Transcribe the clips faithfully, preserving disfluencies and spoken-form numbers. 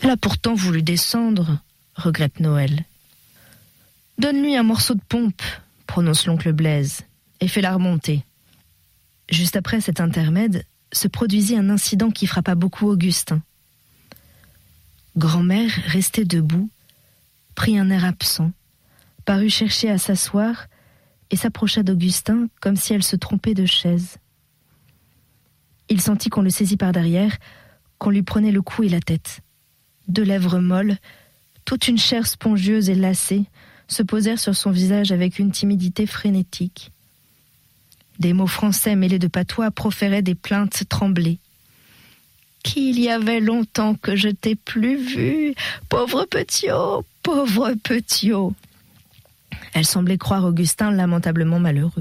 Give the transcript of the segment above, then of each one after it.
Elle a pourtant voulu descendre, regrette Noël. Donne-lui un morceau de pompe, prononce l'oncle Blaise, et fais-la remonter. Juste après cet intermède, se produisit un incident qui frappa beaucoup Augustin. Grand-mère, restée debout, prit un air absent, parut chercher à s'asseoir et s'approcha d'Augustin comme si elle se trompait de chaise. Il sentit qu'on le saisit par derrière, qu'on lui prenait le cou et la tête. Deux lèvres molles, toute une chair spongieuse et lassée, se posèrent sur son visage avec une timidité frénétique. Des mots français mêlés de patois proféraient des plaintes tremblées. « Qu'il y avait longtemps que je t'ai plus vu, pauvre Petiot, pauvre Petiot !» Elle semblait croire Augustin lamentablement malheureux.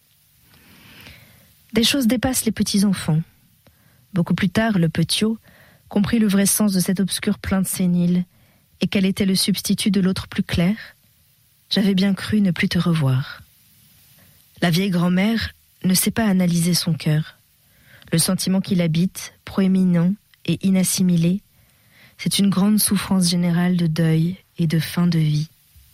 Des choses dépassent les petits-enfants. Beaucoup plus tard, le Petiot comprit le vrai sens de cette obscure plainte sénile et quel était le substitut de l'autre plus clair. J'avais bien cru ne plus te revoir. La vieille grand-mère ne sait pas analyser son cœur. Le sentiment qui l'habite, proéminent et inassimilé, c'est une grande souffrance générale de deuil et de fin de vie.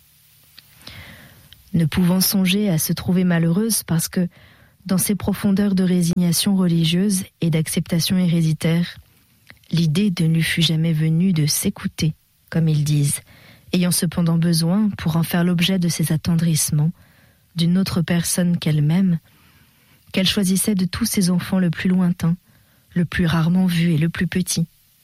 Ne pouvant songer à se trouver malheureuse parce que, dans ces profondeurs de résignation religieuse et d'acceptation héréditaire, l'idée ne lui fut jamais venue de s'écouter, comme ils disent, ayant cependant besoin, pour en faire l'objet de ses attendrissements, d'une autre personne qu'elle-même, qu'elle choisissait de tous ses enfants le plus lointain, le plus rarement vu et le plus petit.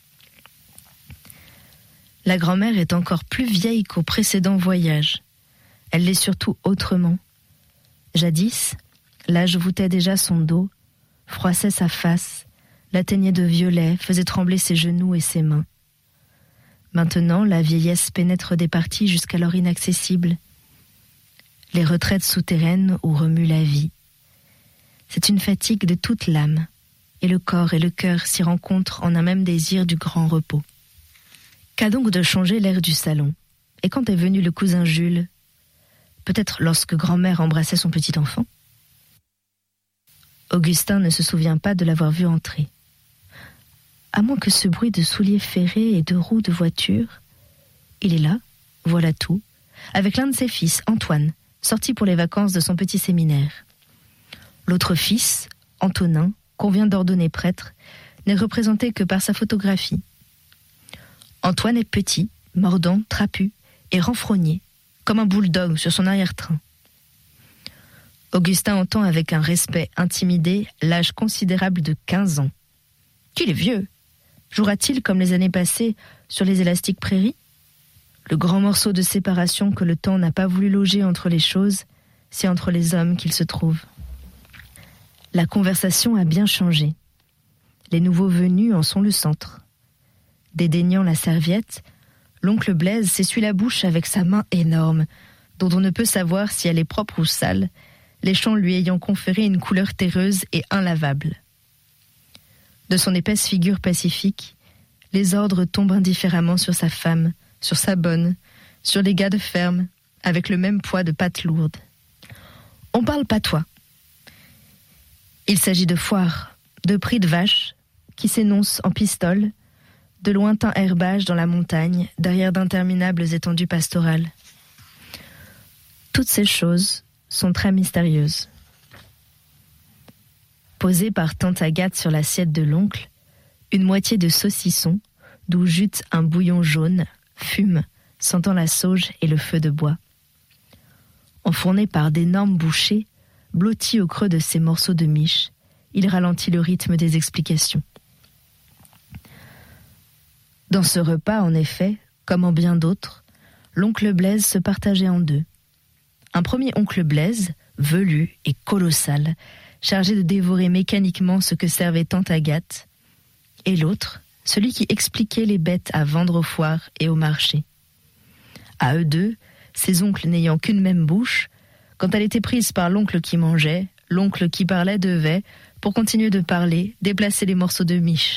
La grand-mère est encore plus vieille qu'au précédent voyage. Elle l'est surtout autrement. Jadis, l'âge voûtait déjà son dos, froissait sa face, la teignait de violet, faisait trembler ses genoux et ses mains. Maintenant, la vieillesse pénètre des parties jusqu'alors inaccessibles. Les retraites souterraines où remue la vie. C'est une fatigue de toute l'âme, et le corps et le cœur s'y rencontrent en un même désir du grand repos. Qu'a donc de changer l'air du salon? Et quand est venu le cousin Jules? Peut-être lorsque grand-mère embrassait son petit enfant? Augustin ne se souvient pas de l'avoir vu entrer. À moins que ce bruit de souliers ferrés et de roues de voiture, il est là, voilà tout, avec l'un de ses fils, Antoine, sorti pour les vacances de son petit séminaire. L'autre fils, Antonin, qu'on vient d'ordonner prêtre, n'est représenté que par sa photographie. Antoine est petit, mordant, trapu et renfrogné, comme un bulldog sur son arrière-train. Augustin entend avec un respect intimidé l'âge considérable de quinze ans. Qu'il est vieux! Jouera-t-il comme les années passées sur les élastiques prairies? Le grand morceau de séparation que le temps n'a pas voulu loger entre les choses, c'est entre les hommes qu'il se trouve. La conversation a bien changé. Les nouveaux venus en sont le centre. Dédaignant la serviette, l'oncle Blaise s'essuie la bouche avec sa main énorme, dont on ne peut savoir si elle est propre ou sale, les champs lui ayant conféré une couleur terreuse et inlavable. De son épaisse figure pacifique, les ordres tombent indifféremment sur sa femme, sur sa bonne, sur les gars de ferme, avec le même poids de pattes lourdes. On parle patois. Il s'agit de foires, de prix de vaches, qui s'énoncent en pistoles, de lointains herbages dans la montagne, derrière d'interminables étendues pastorales. Toutes ces choses sont très mystérieuses. Posée par tante Agathe sur l'assiette de l'oncle, une moitié de saucisson, d'où jute un bouillon jaune, fume, sentant la sauge et le feu de bois. Enfourné par d'énormes bouchées, blotti au creux de ces morceaux de miche, il ralentit le rythme des explications. Dans ce repas, en effet, comme en bien d'autres, l'oncle Blaise se partageait en deux. Un premier oncle Blaise, velu et colossal, chargé de dévorer mécaniquement ce que servait tante Agathe, et l'autre, celui qui expliquait les bêtes à vendre aux foires et au marché. À eux deux, ces oncles n'ayant qu'une même bouche, quand elle était prise par l'oncle qui mangeait, l'oncle qui parlait devait, pour continuer de parler, déplacer les morceaux de miche.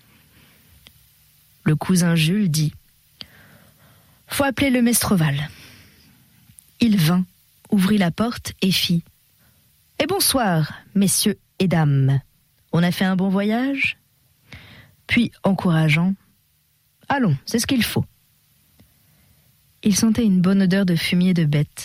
Le cousin Jules dit « Faut appeler le Mestreval ». Il vint, ouvrit la porte et fit « Et bonsoir, messieurs et dames. On a fait un bon voyage ?» Puis, encourageant Allons, c'est ce qu'il faut. Il sentait une bonne odeur de fumier de bête.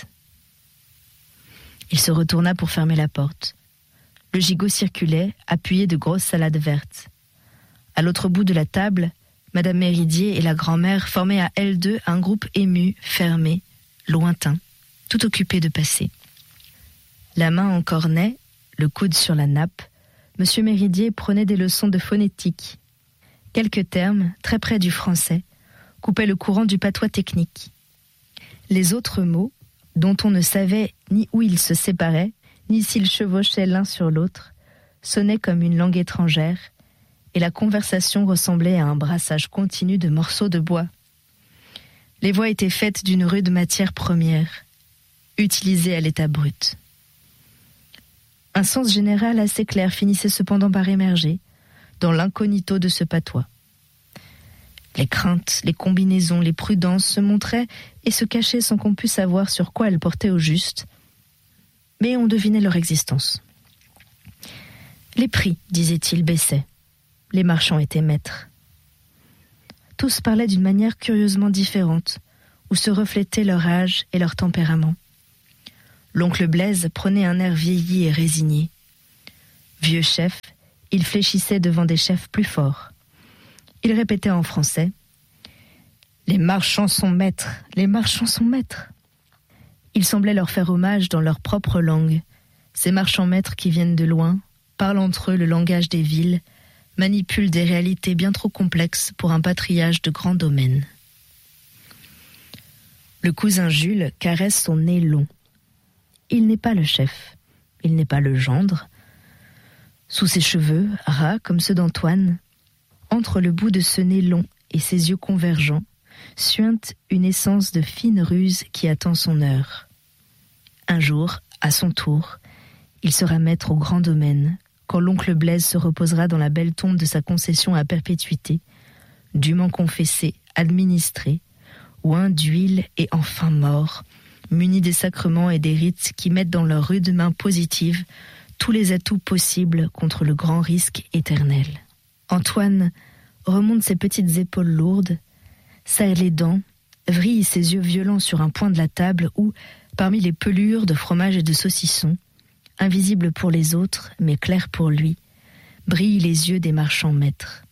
Il se retourna pour fermer la porte. Le gigot circulait, appuyé de grosses salades vertes. À l'autre bout de la table, Madame Méridier et la grand-mère formaient à elles deux un groupe ému, fermé, lointain, tout occupé de passer. La main en cornet, le coude sur la nappe, Monsieur Méridier prenait des leçons de phonétique. Quelques termes, très près du français, coupaient le courant du patois technique. Les autres mots, dont on ne savait ni où ils se séparaient, ni s'ils chevauchaient l'un sur l'autre, sonnaient comme une langue étrangère, et la conversation ressemblait à un brassage continu de morceaux de bois. Les voix étaient faites d'une rude matière première, utilisée à l'état brut. Un sens général assez clair finissait cependant par émerger dans l'incognito de ce patois. Les craintes, les combinaisons, les prudences se montraient et se cachaient sans qu'on pût savoir sur quoi elles portaient au juste, mais on devinait leur existence. Les prix, disait-il, baissaient. Les marchands étaient maîtres. Tous parlaient d'une manière curieusement différente, où se reflétaient leur âge et leur tempérament. L'oncle Blaise prenait un air vieilli et résigné. Vieux chef, il fléchissait devant des chefs plus forts. Il répétait en français « Les marchands sont maîtres, les marchands sont maîtres ». Il semblait leur faire hommage dans leur propre langue, ces marchands maîtres qui viennent de loin, parlent entre eux le langage des villes, manipulent des réalités bien trop complexes pour un patriage de grands domaines. Le cousin Jules caresse son nez long. Il n'est pas le chef, il n'est pas le gendre. Sous ses cheveux, ras comme ceux d'Antoine, entre le bout de ce nez long et ses yeux convergents, suinte une essence de fine ruse qui attend son heure. Un jour, à son tour, il sera maître au grand domaine, quand l'oncle Blaise se reposera dans la belle tombe de sa concession à perpétuité, dûment confessé, administré, oint d'huile et enfin mort, muni des sacrements et des rites qui mettent dans leurs rudes mains positives tous les atouts possibles contre le grand risque éternel. Antoine remonte ses petites épaules lourdes, serre les dents, vrille ses yeux violents sur un point de la table où, parmi les pelures de fromage et de saucisson, invisibles pour les autres mais clairs pour lui, brillent les yeux des marchands maîtres.